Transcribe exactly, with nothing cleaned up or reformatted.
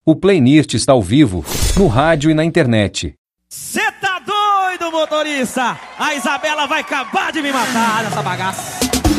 O Playlist está ao vivo, no rádio e na internet. Cê tá doido, motorista? A Isabela vai acabar de me matar nessa bagaça.